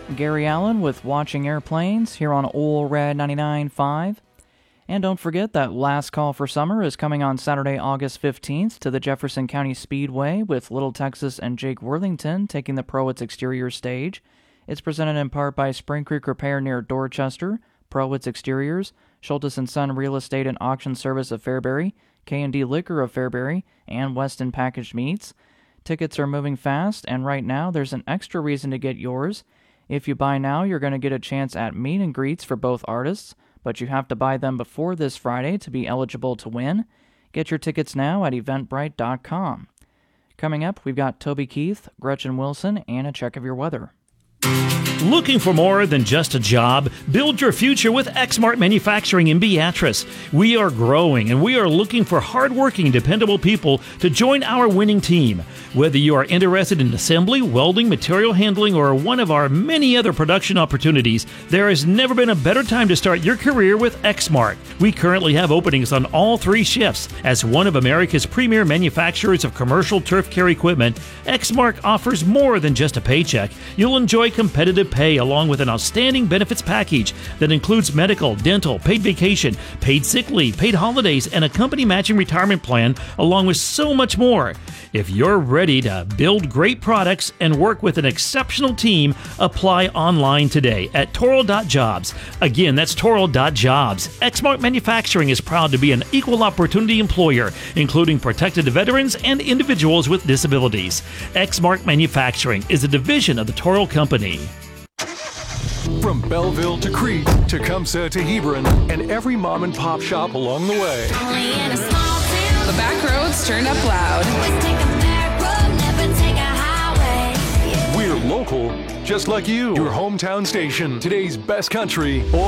Gary Allen with Watching Airplanes here on Ole Red 99.5. And don't forget that Last Call for Summer is coming on Saturday, August 15th to the Jefferson County Speedway with Little Texas and Jake Worthington taking the Prowitz Exterior stage. It's presented in part by Spring Creek Repair near Dorchester, Prowitz Exteriors, Schultes & Son Real Estate and Auction Service of Fairbury, K&D Liquor of Fairbury, and Weston Packaged Meats. Tickets are moving fast, and right now there's an extra reason to get yours. If you buy now, you're going to get a chance at meet and greets for both artists, but you have to buy them before this Friday to be eligible to win. Get your tickets now at eventbrite.com. Coming up, we've got Toby Keith, Gretchen Wilson, and a check of your weather. Looking for more than just a job? Build your future with Exmart Manufacturing in Beatrice. We are growing and we are looking for hardworking, dependable people to join our winning team. Whether you are interested in assembly, welding, material handling, or one of our many other production opportunities, there has never been a better time to start your career with Exmart. We currently have openings on all 3 shifts. As one of America's premier manufacturers of commercial turf care equipment, Exmart offers more than just a paycheck. You'll enjoy competitive pay along with an outstanding benefits package that includes medical, dental, paid vacation, paid sick leave, paid holidays, and a company matching retirement plan, along with so much more. If you're ready to build great products and work with an exceptional team, apply online today at Toro.jobs. Again, that's Toro.jobs. Exmart Manufacturing is proud to be an equal opportunity employer, including protected veterans and individuals with disabilities. Exmart Manufacturing is a division of the Toro Company. From Belleville to Crete, Tecumseh to Hebron, and every mom and pop shop along the way. The back roads turn up loud. We're local, just like you. Your hometown station, today's best country.